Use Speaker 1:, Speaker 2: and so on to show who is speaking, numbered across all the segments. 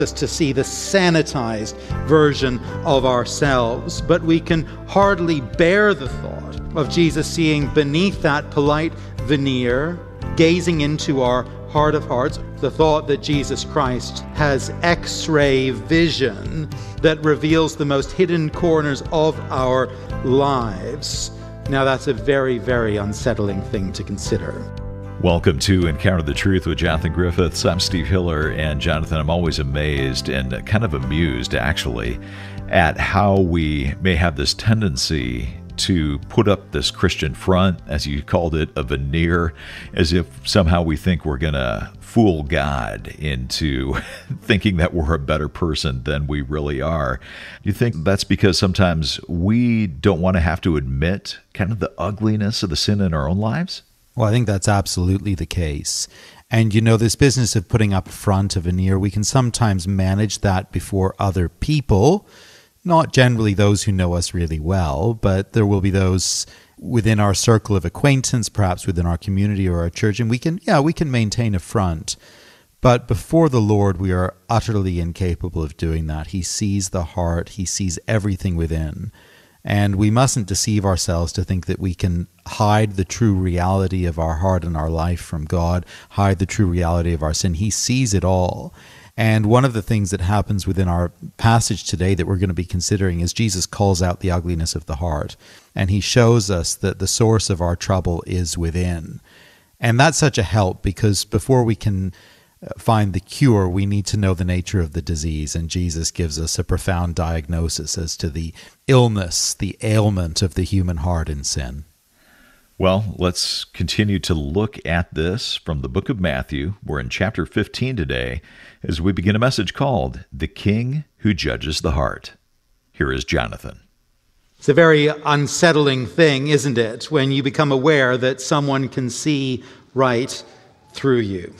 Speaker 1: us to see the sanitized version of ourselves, but we can hardly bear the thought of Jesus seeing beneath that polite veneer, gazing into our heart of hearts, the thought that Jesus Christ has X-ray vision that reveals the most hidden corners of our lives. Now that's a very, very unsettling thing to consider.
Speaker 2: Welcome to Encounter the Truth with Jonathan Griffiths. I'm Steve Hiller, and Jonathan, I'm always amazed and kind of amused, actually, at how we may have this tendency to put up this Christian front, as you called it, a veneer, as if somehow we think we're going to fool God into thinking that we're a better person than we really are. You think that's because sometimes we don't want to have to admit kind of the ugliness of the sin in our own lives?
Speaker 3: Well, I think that's absolutely the case. And, this business of putting up front a veneer, we can sometimes manage that before other people, not generally those who know us really well, but there will be those within our circle of acquaintance, perhaps within our community or our church, and we can maintain a front. But before the Lord, we are utterly incapable of doing that. He sees the heart. He sees everything within. And we mustn't deceive ourselves to think that we can hide the true reality of our heart and our life from God, hide the true reality of our sin. He sees it all. And one of the things that happens within our passage today that we're going to be considering is Jesus calls out the ugliness of the heart. And he shows us that the source of our trouble is within. And that's such a help, because before we can find the cure, we need to know the nature of the disease, and Jesus gives us a profound diagnosis as to the illness, the ailment of the human heart in sin.
Speaker 2: Well, let's continue to look at this from the book of Matthew. We're in chapter 15 today as we begin a message called The King Who Judges the Heart. Here is Jonathan.
Speaker 1: It's a very unsettling thing, isn't it, when you become aware that someone can see right through you.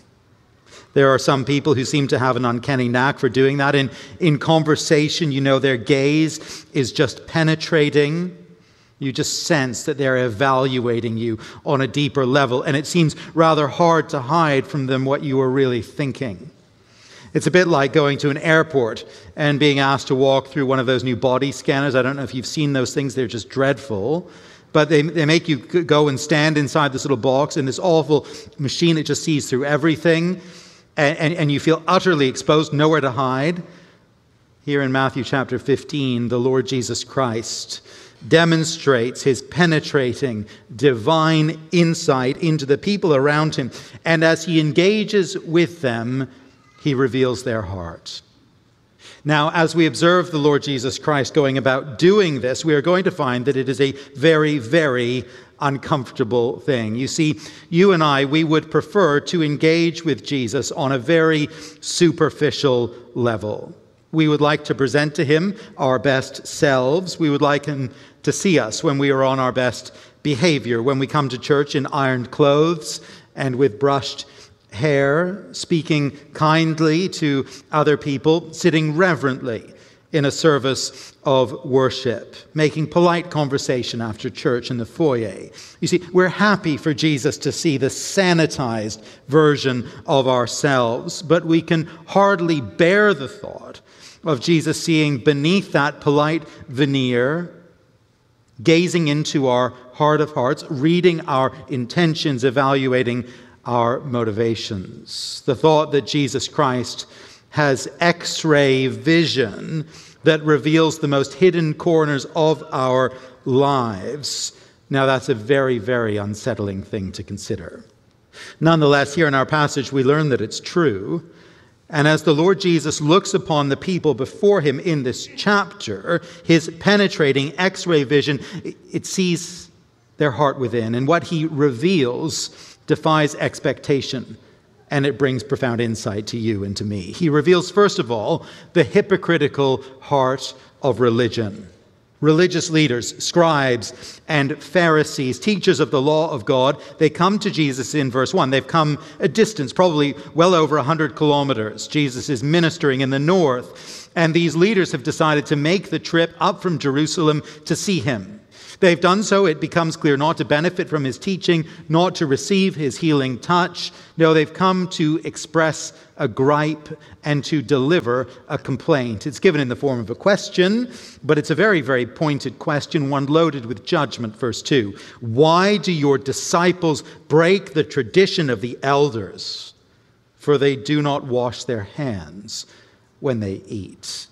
Speaker 1: There are some people who seem to have an uncanny knack for doing that. In conversation, their gaze is just penetrating. You just sense that they're evaluating you on a deeper level, and it seems rather hard to hide from them what you are really thinking. It's a bit like going to an airport and being asked to walk through one of those new body scanners. I don't know if you've seen those things. They're just dreadful. But they make you go and stand inside this little box in this awful machine that just sees through everything. And you feel utterly exposed, nowhere to hide. Here in Matthew chapter 15, the Lord Jesus Christ demonstrates his penetrating divine insight into the people around him. And as he engages with them, he reveals their heart. Now, as we observe the Lord Jesus Christ going about doing this, we are going to find that it is a very, very uncomfortable thing. You see, you and I, we would prefer to engage with Jesus on a very superficial level. We would like to present to him our best selves. We would like him to see us when we are on our best behavior, when we come to church in ironed clothes and with brushed hair, speaking kindly to other people, sitting reverently in a service of worship, making polite conversation after church in the foyer. You see, we're happy for Jesus to see the sanitized version of ourselves, but we can hardly bear the thought of Jesus seeing beneath that polite veneer, gazing into our heart of hearts, reading our intentions, evaluating our motivations. The thought that Jesus Christ has X-ray vision that reveals the most hidden corners of our lives. Now that's a very, very unsettling thing to consider. Nonetheless, here in our passage, we learn that it's true. And as the Lord Jesus looks upon the people before him in this chapter, his penetrating X-ray vision, it sees their heart within. And what he reveals defies expectation. And it brings profound insight to you and to me. He reveals, first of all, the hypocritical heart of religion. Religious leaders, scribes and Pharisees, teachers of the law of God, they come to Jesus in verse 1. They've come a distance, probably well over 100 kilometers. Jesus is ministering in the north, and these leaders have decided to make the trip up from Jerusalem to see him. They've done so, it becomes clear, not to benefit from his teaching, not to receive his healing touch. No, they've come to express a gripe and to deliver a complaint. It's given in the form of a question, but it's a very, very pointed question, one loaded with judgment. Verse 2, why do your disciples break the tradition of the elders? For they do not wash their hands when they eat.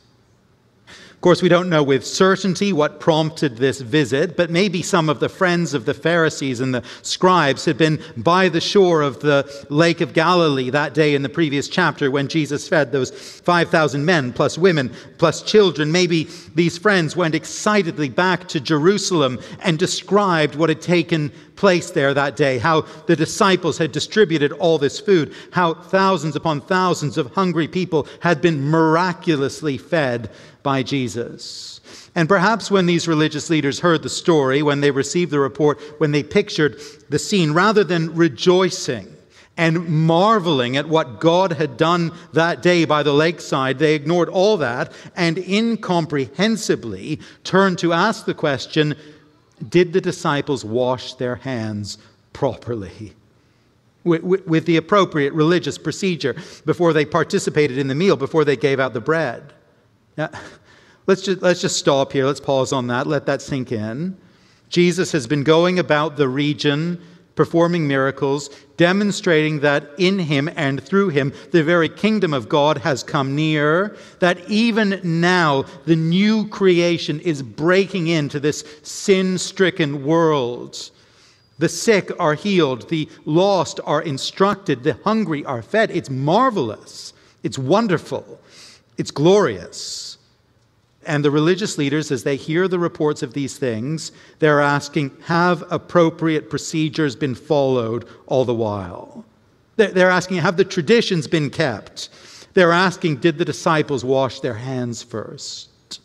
Speaker 1: Of course, we don't know with certainty what prompted this visit, but maybe some of the friends of the Pharisees and the scribes had been by the shore of the Lake of Galilee that day in the previous chapter when Jesus fed those 5,000 men, plus women, plus children. Maybe these friends went excitedly back to Jerusalem and described what had taken place there that day, how the disciples had distributed all this food, how thousands upon thousands of hungry people had been miraculously fed by Jesus. And perhaps when these religious leaders heard the story, when they received the report, when they pictured the scene, rather than rejoicing and marveling at what God had done that day by the lakeside, they ignored all that and incomprehensibly turned to ask the question, did the disciples wash their hands properly? With the appropriate religious procedure before they participated in the meal, before they gave out the bread. Now, let's just stop here. Let's pause on that. Let that sink in. Jesus has been going about the region, performing miracles, demonstrating that in him and through him, the very kingdom of God has come near, that even now the new creation is breaking into this sin-stricken world. The sick are healed, the lost are instructed, the hungry are fed. It's marvelous. It's wonderful. It's glorious. And the religious leaders, as they hear the reports of these things, they're asking, have appropriate procedures been followed all the while? They're asking, have the traditions been kept? They're asking, did the disciples wash their hands first?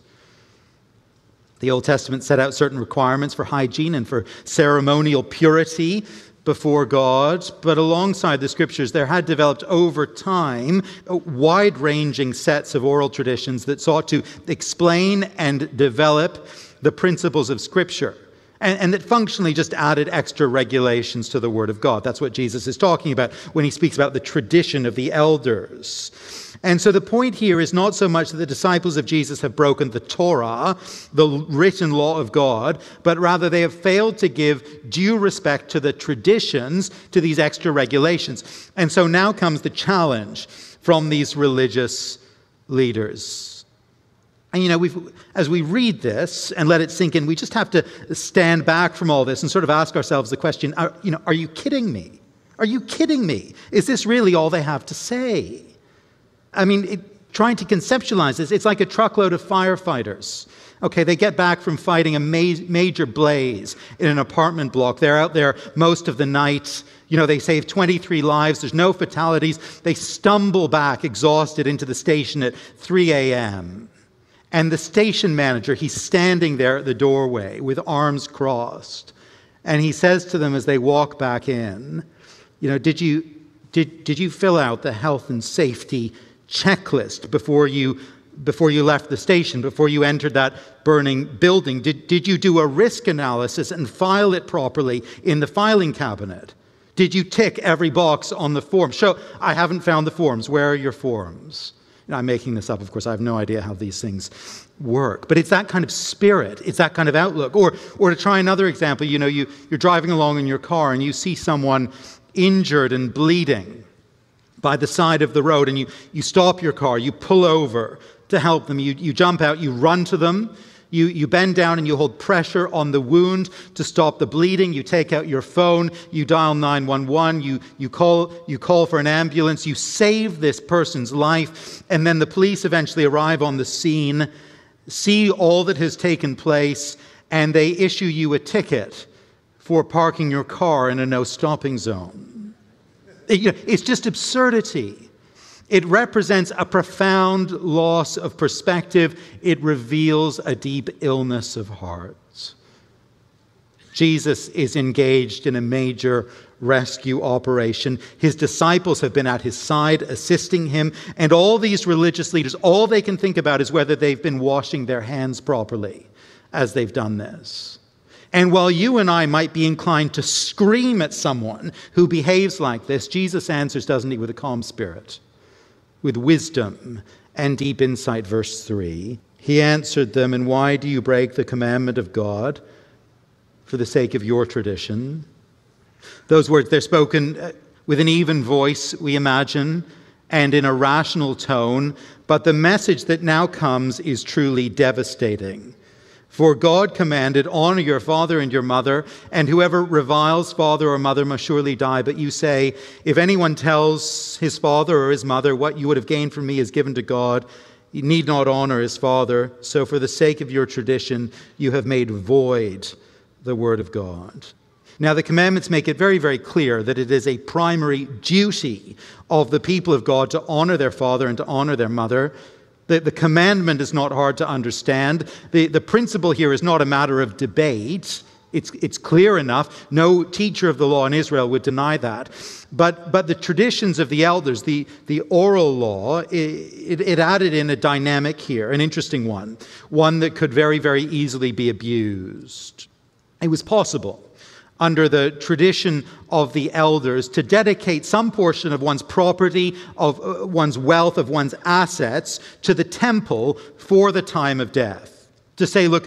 Speaker 1: The Old Testament set out certain requirements for hygiene and for ceremonial purity before God, but alongside the Scriptures, there had developed over time wide-ranging sets of oral traditions that sought to explain and develop the principles of Scripture, and that functionally just added extra regulations to the Word of God. That's what Jesus is talking about when he speaks about the tradition of the elders. And so the point here is not so much that the disciples of Jesus have broken the Torah, the written law of God, but rather they have failed to give due respect to the traditions, to these extra regulations. And so now comes the challenge from these religious leaders. And as we read this and let it sink in, we just have to stand back from all this and sort of ask ourselves the question, are you kidding me? Are you kidding me? Is this really all they have to say? I mean, trying to conceptualize this, it's like a truckload of firefighters. Okay, they get back from fighting a major blaze in an apartment block. They're out there most of the night. They save 23 lives. There's no fatalities. They stumble back exhausted into the station at 3 a.m. And the station manager, he's standing there at the doorway with arms crossed. And he says to them as they walk back in, did you fill out the health and safety checklist before you left the station, before you entered that burning building? Did you do a risk analysis and file it properly in the filing cabinet? Did you tick every box on the form? I haven't found the forms. Where are your forms? I'm making this up, of course. I have no idea how these things work. But it's that kind of spirit. It's that kind of outlook. Or to try another example, you're driving along in your car and you see someone injured and bleeding by the side of the road, and you stop your car, you pull over to help them, you jump out, you run to them, you bend down and you hold pressure on the wound to stop the bleeding, you take out your phone, you dial 911, you call for an ambulance, you save this person's life, and then the police eventually arrive on the scene, see all that has taken place, and they issue you a ticket for parking your car in a no-stopping zone. It's just absurdity. It represents a profound loss of perspective. It reveals a deep illness of heart. Jesus is engaged in a major rescue operation. His disciples have been at his side, assisting him, and all these religious leaders, all they can think about is whether they've been washing their hands properly as they've done this. And while you and I might be inclined to scream at someone who behaves like this, Jesus answers, doesn't he, with a calm spirit, with wisdom and deep insight. Verse 3, he answered them, "And why do you break the commandment of God for the sake of your tradition?" Those words, they're spoken with an even voice, we imagine, and in a rational tone, but the message that now comes is truly devastating. For God commanded, "Honor your father and your mother, and whoever reviles father or mother must surely die." But you say, "If anyone tells his father or his mother, 'What you would have gained from me is given to God,' he need not honor his father. So for the sake of your tradition, you have made void the word of God." Now, the commandments make it very, very clear that it is a primary duty of the people of God to honor their father and to honor their mother. The commandment is not hard to understand. The principle here is not a matter of debate. It's clear enough. No teacher of the law in Israel would deny that. But the traditions of the elders, the oral law, it added in a dynamic here, an interesting one that could very, very easily be abused. It was possible, under the tradition of the elders, to dedicate some portion of one's property, of one's wealth, of one's assets to the temple for the time of death. To say, look,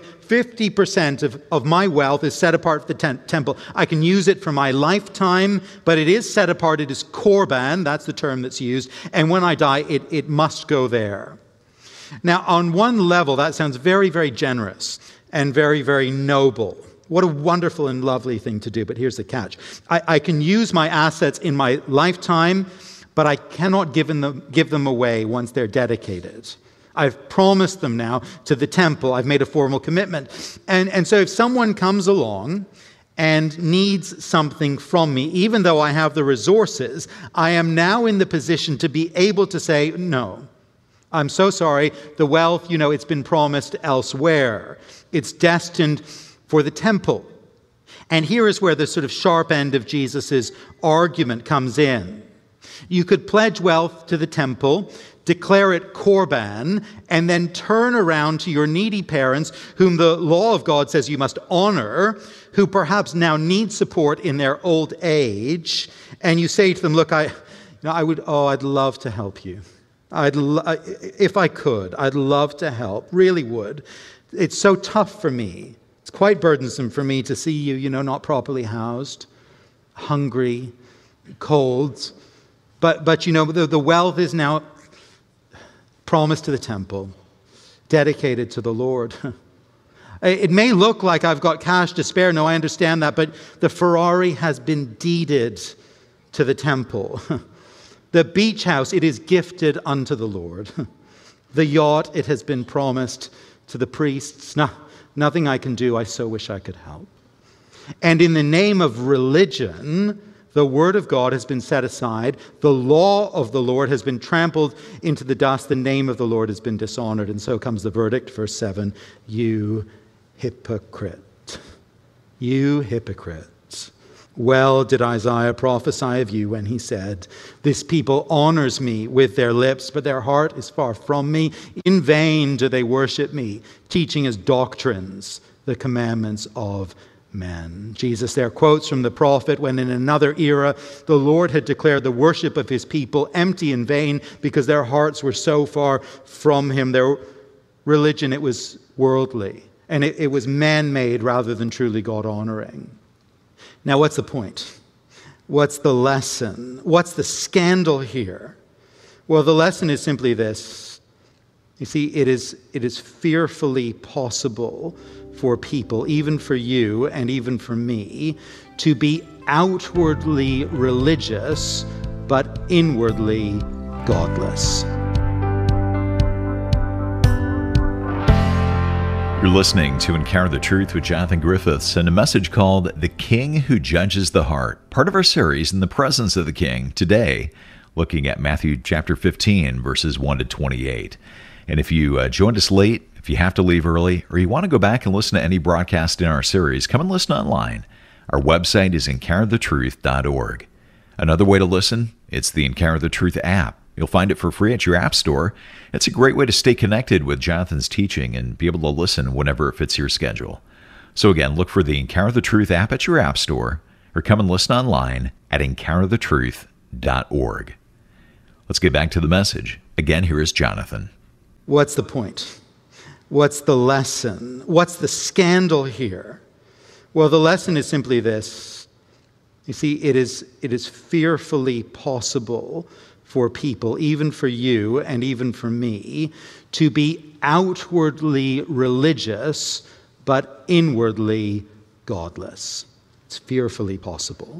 Speaker 1: 50% of my wealth is set apart for the temple. I can use it for my lifetime, but it is set apart. It is korban, that's the term that's used, and when I die, it must go there. Now, on one level, that sounds very, very generous and very, very noble. What a wonderful and lovely thing to do, but here's the catch. I can use my assets in my lifetime, but I cannot give them away once they're dedicated. I've promised them now to the temple. I've made a formal commitment. And so if someone comes along and needs something from me, even though I have the resources, I am now in the position to be able to say, "No, I'm so sorry. The wealth, it's been promised elsewhere. It's destined for the temple." And here is where the sort of sharp end of Jesus' argument comes in. You could pledge wealth to the temple, declare it korban, and then turn around to your needy parents, whom the law of God says you must honor, who perhaps now need support in their old age, and you say to them, "Look, I'd love to help you. If I could, I'd love to help, really would. It's so tough for me. It's quite burdensome for me to see you, not properly housed, hungry, cold. But the wealth is now promised to the temple, dedicated to the Lord. It may look like I've got cash to spare. No, I understand that. But the Ferrari has been deeded to the temple. The beach house, it is gifted unto the Lord. The yacht, it has been promised to the priests. Nothing I can do. I so wish I could help. And in the name of religion, the word of God has been set aside. The law of the Lord has been trampled into the dust. The name of the Lord has been dishonored. And so comes the verdict, verse 7, "You hypocrite, you hypocrite. Well did Isaiah prophesy of you when he said, 'This people honors me with their lips, but their heart is far from me. In vain do they worship me, teaching as doctrines the commandments of men.'" Jesus there quotes from the prophet when in another era the Lord had declared the worship of his people empty and vain because their hearts were so far from him. Their religion, it was worldly, and it was man-made rather than truly God-honoring. Now, what's the point? What's the lesson? What's the scandal here? Well, the lesson is simply this. You see, it is fearfully possible for people, even for you and even for me, to be outwardly religious but inwardly godless.
Speaker 2: You're listening to Encounter the Truth with Jonathan Griffiths and a message called The King Who Judges the Heart, part of our series In the Presence of the King, today looking at Matthew chapter 15, verses 1 to 28. And if you joined us late, if you have to leave early, or you want to go back and listen to any broadcast in our series, come and listen online. Our website is encounterthetruth.org. Another way to listen, it's the Encounter the Truth app. You'll find it for free at your app store. It's a great way to stay connected with Jonathan's teaching and be able to listen whenever it fits your schedule. So again, look for the Encounter the Truth app at your app store, or come and listen online at encounterthetruth.org. Let's get back to the message. Again, here is Jonathan.
Speaker 1: What's the point? What's the lesson? What's the scandal here? Well, the lesson is simply this. You see, it is fearfully possible for people, even for you and even for me, to be outwardly religious but inwardly godless. It's fearfully possible.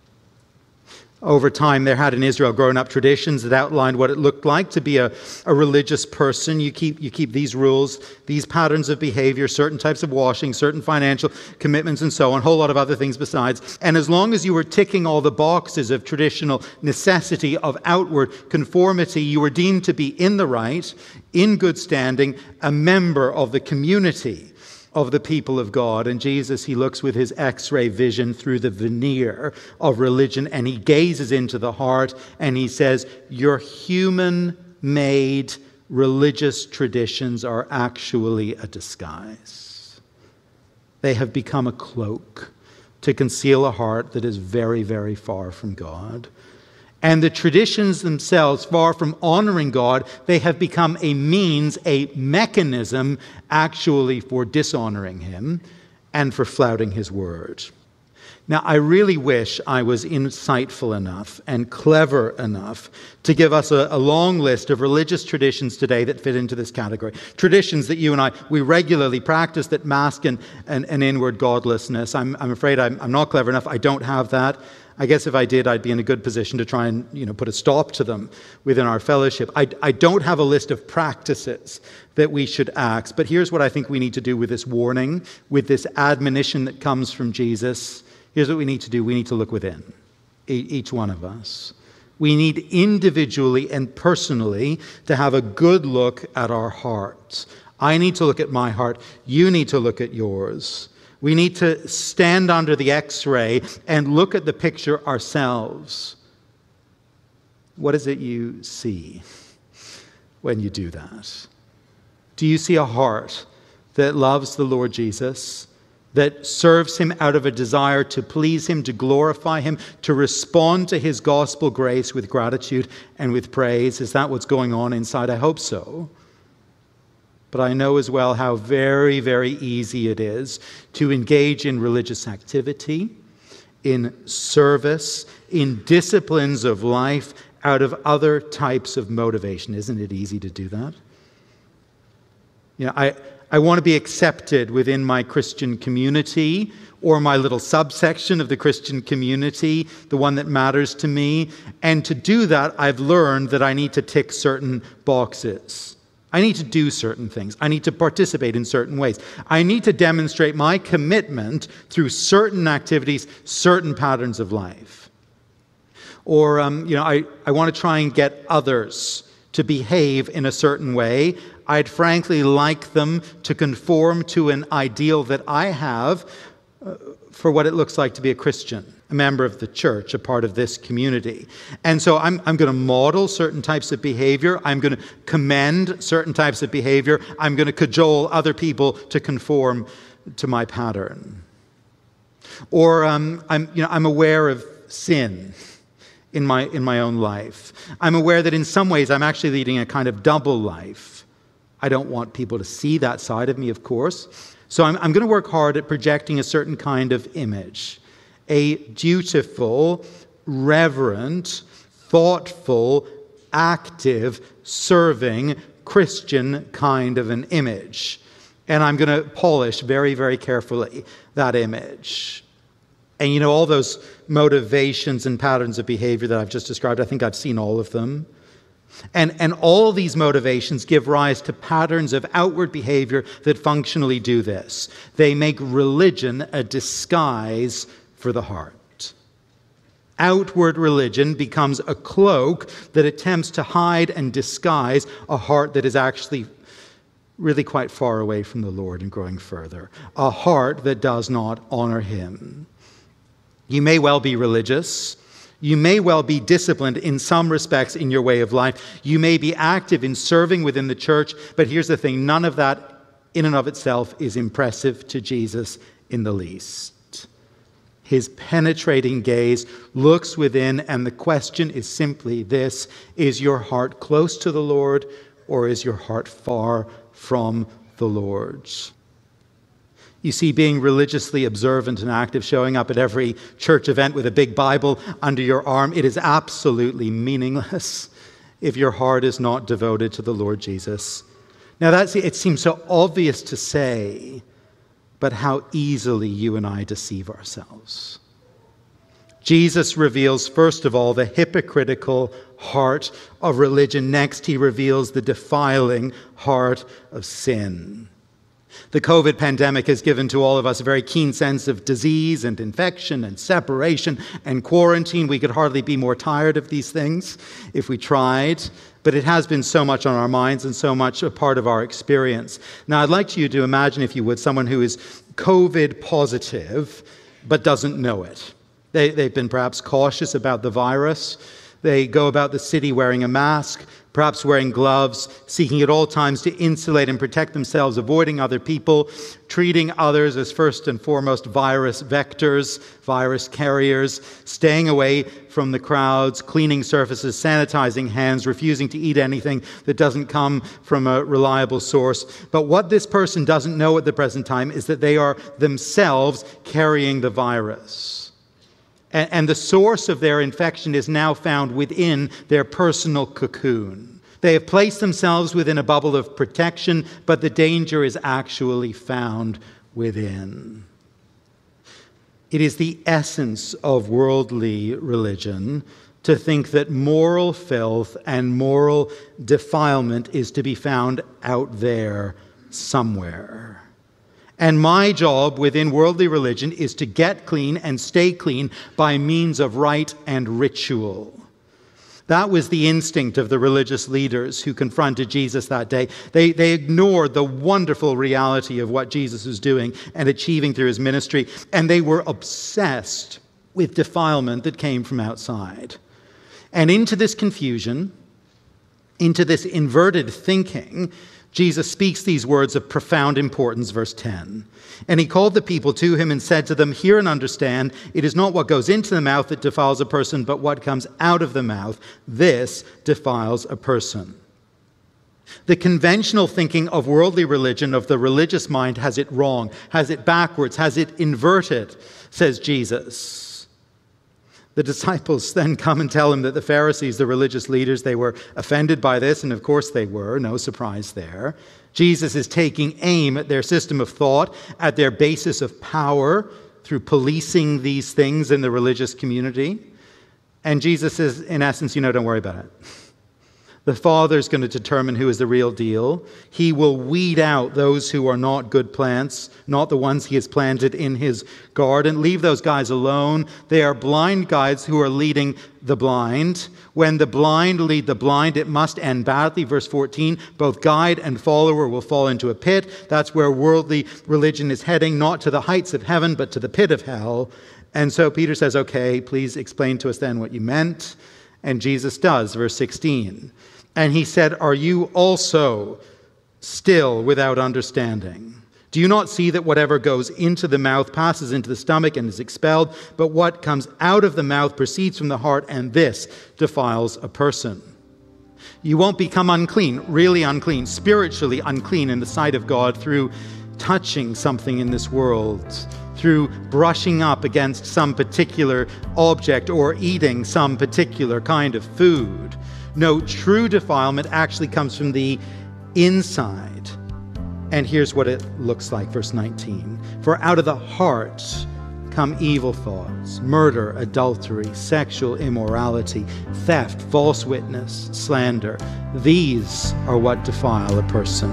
Speaker 1: Over time, there had in Israel grown up traditions that outlined what it looked like to be a religious person. You keep these rules, these patterns of behavior, certain types of washing, certain financial commitments, and so on, a whole lot of other things besides. And as long as you were ticking all the boxes of traditional necessity, of outward conformity, you were deemed to be in the right, in good standing, a member of the community of the people of God. And Jesus, he looks with his X-ray vision through the veneer of religion, and he gazes into the heart, and he says, your human-made religious traditions are actually a disguise. They have become a cloak to conceal a heart that is very, very far from God. And the traditions themselves, far from honoring God, they have become a means, a mechanism, actually for dishonoring him and for flouting his word. Now, I really wish I was insightful enough and clever enough to give us a long list of religious traditions today that fit into this category. Traditions that you and I, we regularly practice that mask an inward godlessness. I'm afraid I'm not clever enough. I don't have that. I guess if I did, I'd be in a good position to try and put a stop to them within our fellowship. I don't have a list of practices that we should act, but here's what I think we need to do with this warning, with this admonition that comes from Jesus. Here's what we need to do. We need to look within, each one of us. We need individually and personally to have a good look at our hearts. I need to look at my heart. You need to look at yours. We need to stand under the X-ray and look at the picture ourselves. What is it you see when you do that? Do you see a heart that loves the Lord Jesus, that serves him out of a desire to please him, to glorify him, to respond to his gospel grace with gratitude and with praise? Is that what's going on inside? I hope so. But I know as well how very, very easy it is to engage in religious activity, in service, in disciplines of life out of other types of motivation. Isn't it easy to do that? I want to be accepted within my Christian community or my little subsection of the Christian community, the one that matters to me. And to do that, I've learned that I need to tick certain boxes. I need to do certain things. I need to participate in certain ways. I need to demonstrate my commitment through certain activities, certain patterns of life. Or, I want to try and get others to behave in a certain way. I'd frankly like them to conform to an ideal that I have for what it looks like to be a Christian, a member of the church, a part of this community. And so I'm going to model certain types of behavior. I'm going to commend certain types of behavior. I'm going to cajole other people to conform to my pattern. Or I'm aware of sin in my own life. I'm aware that in some ways I'm actually leading a kind of double life. I don't want people to see that side of me, of course. So I'm going to work hard at projecting a certain kind of image, a dutiful, reverent, thoughtful, active, serving Christian kind of an image. And I'm going to polish very, very carefully that image. And all those motivations and patterns of behavior that I've just described, I think I've seen all of them. And all these motivations give rise to patterns of outward behavior that functionally do this. They make religion a disguise for the heart. Outward religion becomes a cloak that attempts to hide and disguise a heart that is actually really quite far away from the Lord and growing further. A heart that does not honor him. You may well be religious. You may well be disciplined in some respects in your way of life. You may be active in serving within the church, but here's the thing, none of that in and of itself is impressive to Jesus in the least. His penetrating gaze looks within, and the question is simply this: is your heart close to the Lord, or is your heart far from the Lord? You see, being religiously observant and active, showing up at every church event with a big Bible under your arm, it is absolutely meaningless if your heart is not devoted to the Lord Jesus. Now, it seems so obvious to say, but how easily you and I deceive ourselves. Jesus reveals, first of all, the hypocritical heart of religion. Next, he reveals the defiling heart of sin. The COVID pandemic has given to all of us a very keen sense of disease and infection and separation and quarantine. We could hardly be more tired of these things if we tried, but it has been so much on our minds and so much a part of our experience. Now, I'd like you to imagine, if you would, someone who is COVID positive but doesn't know it. They've been perhaps cautious about the virus. They go about the city wearing a mask, perhaps wearing gloves, seeking at all times to insulate and protect themselves, avoiding other people, treating others as first and foremost virus vectors, virus carriers, staying away from the crowds, cleaning surfaces, sanitizing hands, refusing to eat anything that doesn't come from a reliable source. But what this person doesn't know at the present time is that they are themselves carrying the virus. And the source of their infection is now found within their personal cocoon. They have placed themselves within a bubble of protection, but the danger is actually found within. It is the essence of worldly religion to think that moral filth and moral defilement is to be found out there somewhere. And my job within worldly religion is to get clean and stay clean by means of rite and ritual. That was the instinct of the religious leaders who confronted Jesus that day. They ignored the wonderful reality of what Jesus was doing and achieving through his ministry, and they were obsessed with defilement that came from outside. And into this confusion, into this inverted thinking, Jesus speaks these words of profound importance, verse 10. And he called the people to him and said to them, "Hear and understand, it is not what goes into the mouth that defiles a person, but what comes out of the mouth. This defiles a person." The conventional thinking of worldly religion, of the religious mind, has it wrong, has it backwards, has it inverted, says Jesus. The disciples then come and tell him that the Pharisees, the religious leaders, they were offended by this, and of course they were, no surprise there. Jesus is taking aim at their system of thought, at their basis of power, through policing these things in the religious community. And Jesus says, in essence, don't worry about it. The Father's going to determine who is the real deal. He will weed out those who are not good plants, not the ones he has planted in his garden. Leave those guys alone. They are blind guides who are leading the blind. When the blind lead the blind, it must end badly. Verse 14, both guide and follower will fall into a pit. That's where worldly religion is heading, not to the heights of heaven, but to the pit of hell. And so Peter says, okay, please explain to us then what you meant. And Jesus does, verse 16. And he said, "Are you also still without understanding? Do you not see that whatever goes into the mouth passes into the stomach and is expelled, but what comes out of the mouth proceeds from the heart, and this defiles a person? You won't become unclean, really unclean, spiritually unclean in the sight of God through touching something in this world, through brushing up against some particular object or eating some particular kind of food. No, true defilement actually comes from the inside. And here's what it looks like, verse 19. For out of the heart come evil thoughts, murder, adultery, sexual immorality, theft, false witness, slander. These are what defile a person."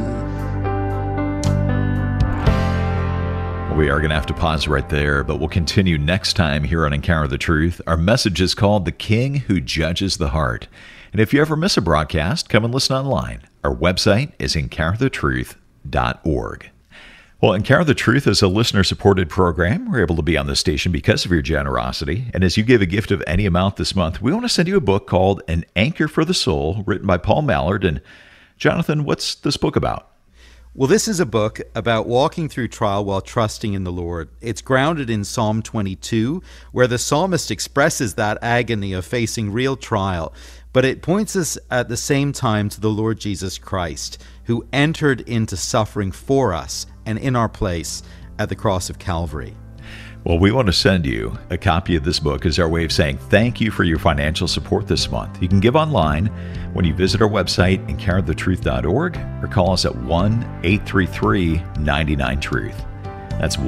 Speaker 2: We are going to have to pause right there, but we'll continue next time here on Encounter the Truth. Our message is called The King Who Judges the Heart. And if you ever miss a broadcast, come and listen online. Our website is encounterthetruth.org. Well, Encounter the Truth is a listener-supported program. We're able to be on the station because of your generosity. And as you give a gift of any amount this month, we want to send you a book called An Anchor for the Soul, written by Paul Mallard. And Jonathan, what's this book about?
Speaker 3: Well, this is a book about walking through trial while trusting in the Lord. It's grounded in Psalm 22, where the psalmist expresses that agony of facing real trial, but it points us at the same time to the Lord Jesus Christ, who entered into suffering for us and in our place at the cross of Calvary.
Speaker 2: Well, we want to send you a copy of this book as our way of saying thank you for your financial support this month. You can give online when you visit our website, encounterthetruth.org, or call us at 1-833-99-TRUTH. That's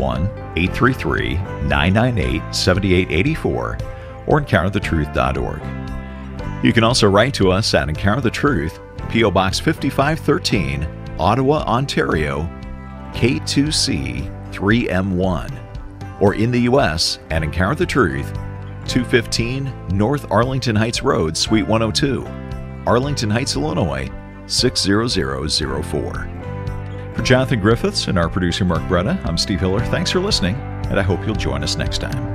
Speaker 2: 1-833-998-7884, or encounterthetruth.org. You can also write to us at Encounter the Truth, P.O. Box 5513, Ottawa, Ontario, K2C 3M1. Or in the U.S. at Encounter the Truth, 215 North Arlington Heights Road, Suite 102, Arlington Heights, Illinois, 60004. For Jonathan Griffiths and our producer Mark Bretta, I'm Steve Hiller. Thanks for listening, and I hope you'll join us next time.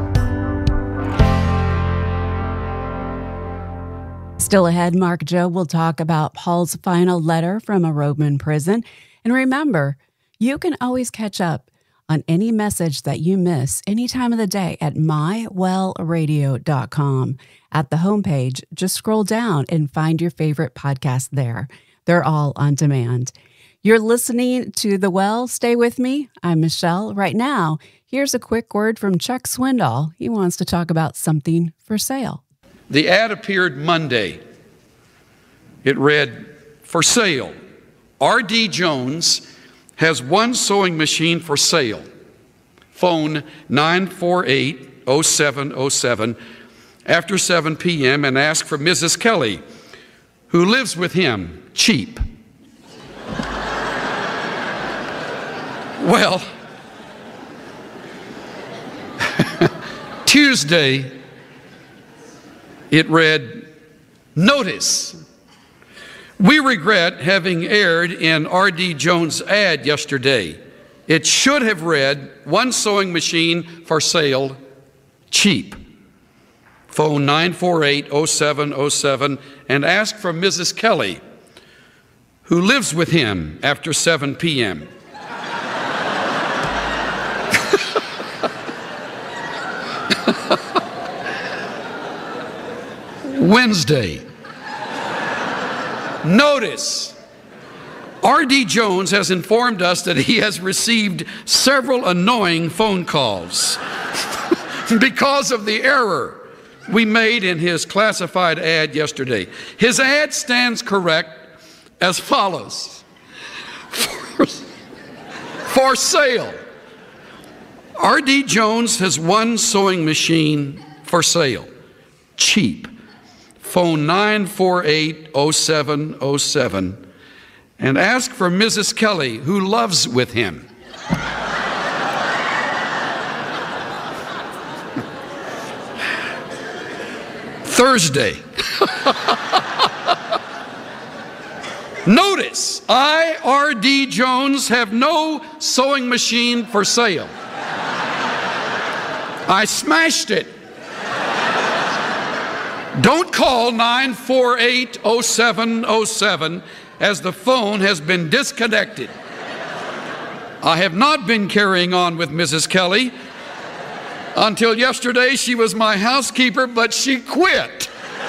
Speaker 4: Still ahead, Mark Jobe will talk about Paul's final letter from a Roman prison. And remember, you can always catch up on any message that you miss any time of the day at mywellradio.com. At the homepage, just scroll down and find your favorite podcast there. They're all on demand. You're listening to The Well. Stay with me. I'm Michelle. Right now, here's a quick word from Chuck Swindoll. He wants to talk about something for sale.
Speaker 5: The ad appeared Monday. It read, "For sale, R.D. Jones has one sewing machine for sale. Phone 948-0707 after 7 p.m. and ask for Mrs. Kelly, who lives with him, cheap." Well, Tuesday, it read, "Notice, we regret having aired in R.D. Jones' ad yesterday. It should have read, one sewing machine for sale, cheap. Phone 948-0707 and ask for Mrs. Kelly, who lives with him after 7 p.m. Wednesday. Notice, R.D. Jones has informed us that he has received several annoying phone calls because of the error we made in his classified ad yesterday. His ad stands correct as follows. For sale, R.D. Jones has one sewing machine for sale, cheap. Phone 948-0707 and ask for Mrs. Kelly, who loves with him. Thursday. Notice, I, R.D. Jones, have no sewing machine for sale. I smashed it. Don't call 948-0707 as the phone has been disconnected. I have not been carrying on with Mrs. Kelly. Until yesterday, she was my housekeeper, but she quit.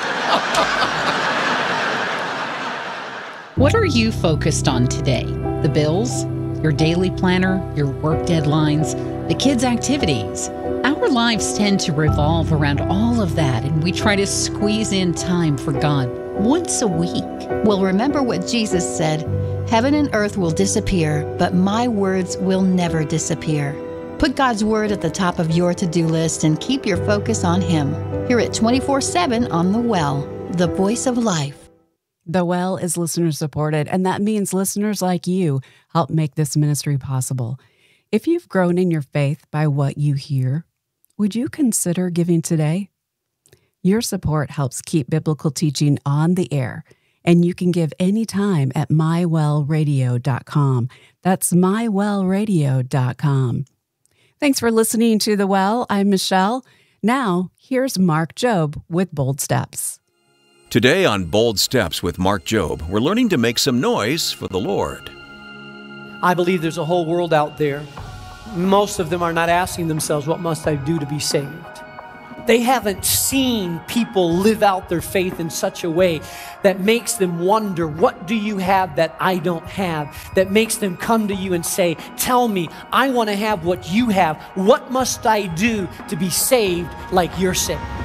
Speaker 6: What are you focused on today? The bills, your daily planner, your work deadlines, the kids' activities. Our lives tend to revolve around all of that, and we try to squeeze in time for God once a week.
Speaker 7: Well, remember what Jesus said, "Heaven and earth will disappear, but my words will never disappear." Put God's word at the top of your to-do list and keep your focus on Him. Here at 24/7 on The Well, the voice of life.
Speaker 4: The Well is listener supported, and that means listeners like you help make this ministry possible. If you've grown in your faith by what you hear, would you consider giving today? Your support helps keep biblical teaching on the air, and you can give anytime at mywellradio.com. That's mywellradio.com. Thanks for listening to The Well. I'm Michelle. Now, here's Mark Jobe with Bold Steps.
Speaker 8: Today on Bold Steps with Mark Jobe, we're learning to make some noise for the Lord. I believe there's a whole world out there. Most of them are not asking themselves, what must I do to be saved? They haven't seen people live out their faith in such a way that makes them wonder, what do you have that I don't have? That makes them come to you and say, tell me, I want to have what you have. What must I do to be saved like you're saved?